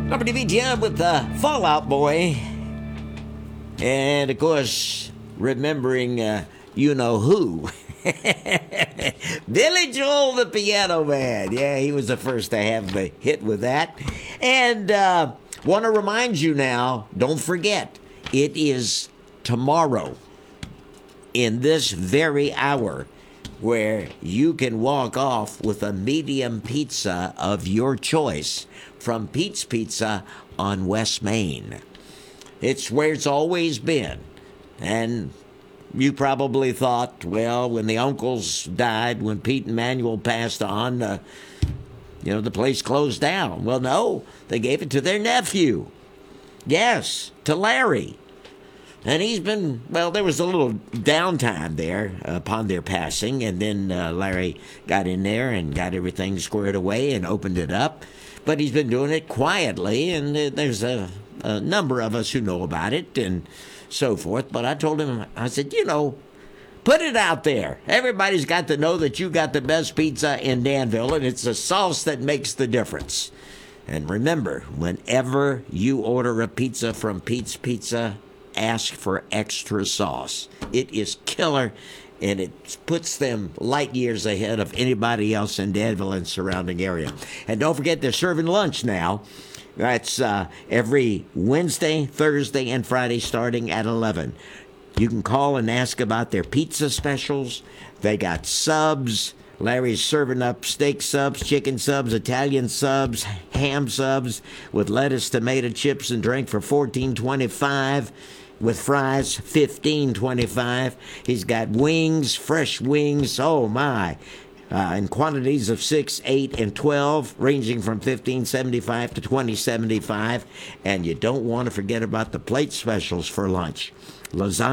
WBTM with Fallout Boy. And, of course, remembering you know who. Billy Joel, the Piano Man. Yeah, he was the first to have the hit with that. And want to remind you now, don't forget, it is tomorrow in this very hour where you can walk off with a medium pizza of your choice from Pete's Pizza on West Main. It's where it's always been. And you probably thought, well, when the uncles died, when Pete and Manuel passed on, the place closed down. Well, no, they gave it to their nephew. Yes, to Larry. And he's been, there was a little downtime there upon their passing, and then Larry got in there and got everything squared away and opened it up. But he's been doing it quietly, and there's a number of us who know about it and so forth. But I told him, I said, put it out there. Everybody's got to know that you got the best pizza in Danville, and it's the sauce that makes the difference. And remember, whenever you order a pizza from Pete's Pizza, ask for extra sauce. It is killer, and it puts them light years ahead of anybody else in Danville and surrounding area. And don't forget, they're serving lunch now. That's every Wednesday, Thursday, and Friday starting at 11. You can call and ask about their pizza specials. They got subs. Larry's serving up steak subs, chicken subs, Italian subs, ham subs with lettuce, tomato chips, and drink for $14.25. With fries, $15.25. He's got wings, fresh wings, oh my, in quantities of 6, 8, and 12, ranging from $15.75 to $20.75. And you don't want to forget about the plate specials for lunch. Lasagna.